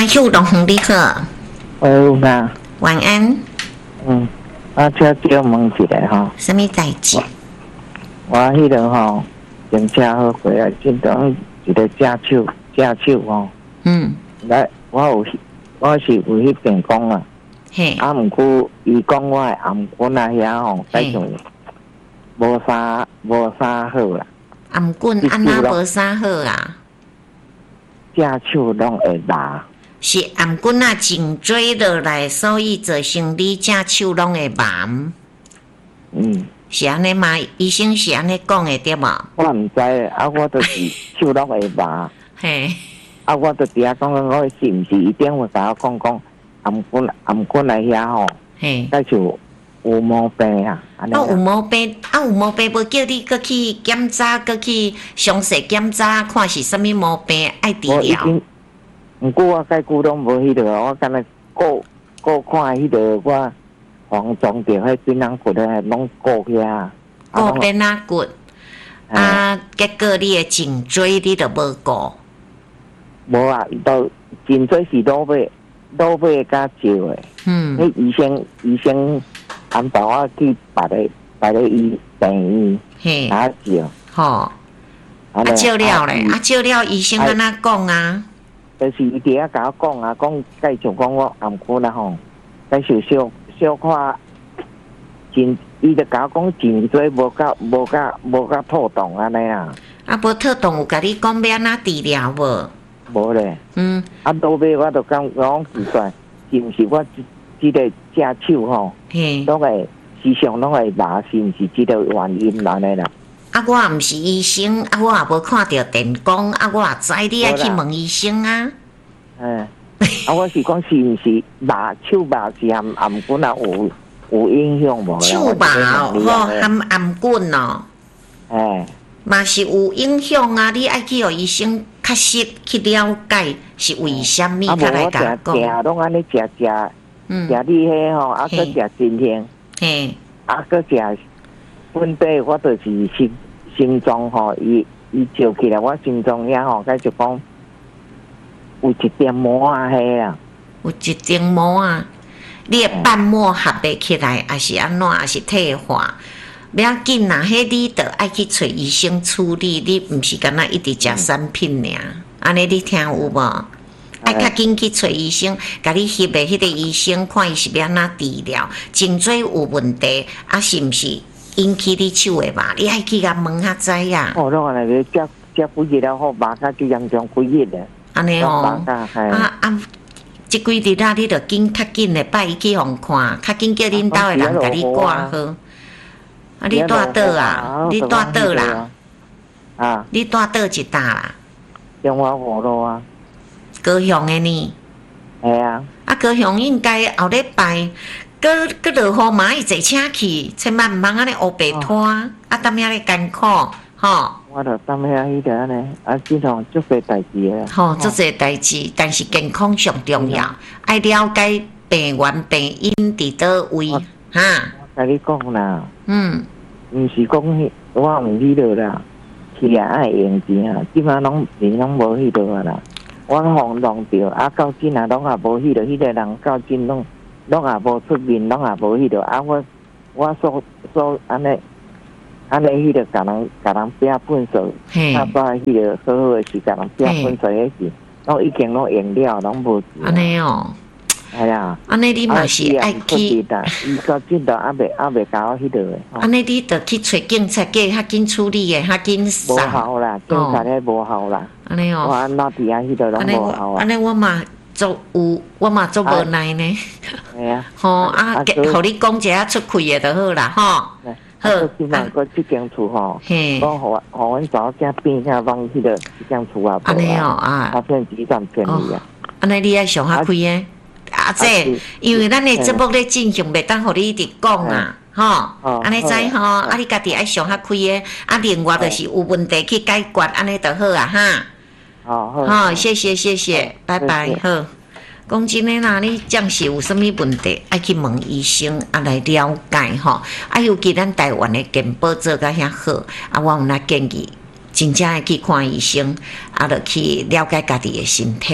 马秀龙红你好， 有啦， 晚安。 我这叫问一下吼， 什么代志？ 我迄个吼，停车好过啊，今当一个驾手吼，来，我是有迄边讲啊， 嘿， 毋过伊讲我的颔棍啊遐吼，改种无啥好啦， 颔棍安那无啥好啊？ 驾手拢会麻。 是颔棍啊颈椎落来，所以造成你只手拢会麻。是安尼吗？医生是安尼讲的对无？ 我毋知啊，我就是手拢会麻。 嘿， 啊，我就伫遐讲我是毋是一定会甲我讲颔棍来遐吼， 嘿， 那就有毛病啊。 有毛病，有毛病，无叫你搁去检查，搁去详细检查，看是啥物毛病，爱治疗。 毋过我介久拢无迄个，我敢若顾看迄个我黄庄着迄边人骨咧，拢顾遐。 顾边仔骨，结果你的颈椎你都无顾。 无啊，都颈椎是老尾甲少的。迄医生安排我去别个病院打照。 吼，照了咧，照了医生安怎讲啊？ 就是伊伫遐甲我讲啊，讲介绍讲我颔棍啊吼，介绍小可伊就甲我讲颈椎无甲透动安尼啊。 无透动有甲你讲要安怎治疗无？ 无咧。到尾我就讲奇怪，是毋是我即个只手吼，拢会时常拢会麻，是毋是即个原因安尼啦？ 我也毋是医生，我也无看到电光，我也知你爱去问医生啊。 我是讲是毋是麻手麻是含颔棍啊有影响无？ 手麻含颔棍哦，嘛是有影响啊！你爱去互医生确实去了解是为虾米，才来甲讲。 食拢安尼食你迄吼，搁食真香，搁食本地我就是心脏吼，伊照起来我心脏遐吼，佮就讲有一点膜啊迄啦， 有一点膜啊，你的瓣膜合袂起来，还是安怎，还是退化？不要紧啦，迄你得爱去找医生处理，你毋是干那一直食产品尔，安尼你听有无？爱较紧去找医生，甲你翕的迄个医生看伊是要安怎治疗，颈椎有问题，是毋是引起你手的麻？你爱去甲问下知啊。 拢安尼个食几日了好，麻甲就严重几日咧。 安尼哦，即几日啦，你着较紧的带伊去互看，较紧叫恁兜的人甲你挂好。你住倒啊？你住倒啦？你住倒一搭啦？ 中华五路啊。 高雄的呢？ 系啊。 高雄应该后礼拜，搁落雨嘛，伊坐车去，千万毋通安尼乌白拖，踮遐咧艰苦，吼。 我着踮遐迄个安尼，经常足侪代志诶。 吼，足侪代志，但是健康上重要，爱了解病源病因伫倒位，哈。 甲你讲啦，毋是讲我有迄落啦，去啊爱用钱啊，即摆钱拢无迄落啊啦。我互弄着，到今啊拢也无迄落，迄个人到今拢也无出面，拢也无迄落。我所安尼迄落，甲人拼粪扫，把迄个好好诶是甲人拼粪扫诶是，拢已经拢用了，拢无。 安尼哦。 系啊， 安尼你嘛是爱去， 伊到今都未甲我迄落诶。 安尼你得去找警察，叫较紧处理诶，较紧送。 无效啦，警察咧无效啦。 安尼哦。 我安那伫遐迄落拢无效啊。 安尼我嘛做无奈呢。 系啊。 互你讲一下出开诶就好啦，吼。 好。即摆个即间厝吼，我互阮查某囝变遐往迄个即间厝啊。 安尼哦他骗几站骗你啊？ 安尼你爱上较开诶。这因为咱的节目咧进行，袂当互你一直讲啊，吼，安尼知吼，你家己爱上较开诶，另外就是有问题去解决，安尼就好啊，哈。好，谢谢，拜拜，好。讲真诶啦，你暂时有啥物问题，爱去问医生来了解吼。尤其咱台湾的健保做甲遐好，我有那建议，真正爱去看医生，就去了解家己的身体。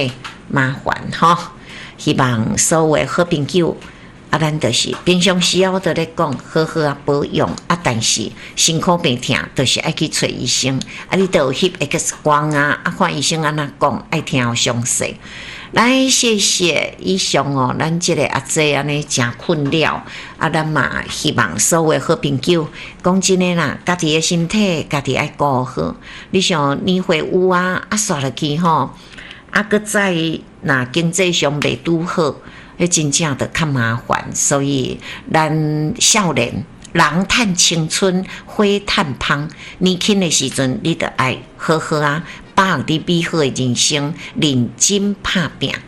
麻烦吼。希望所有的好朋友。咱就是平常时我都咧讲，好好保养但是身躯病痛，就是爱去找医生。你都有翕 X 光看医生安怎讲，爱听详细。来，谢谢以上咱这个阿姐安尼真困扰咱嘛希望所有好朋友，讲真诶啦，家己诶身体，家己爱顾好。你像年岁有刷落去吼，搁再若经济上袂拄好。真正的较麻烦，所以咱少年人趁青春，花趁芳。年轻的时阵，你得爱好好把握你美好的人生，认真打拼。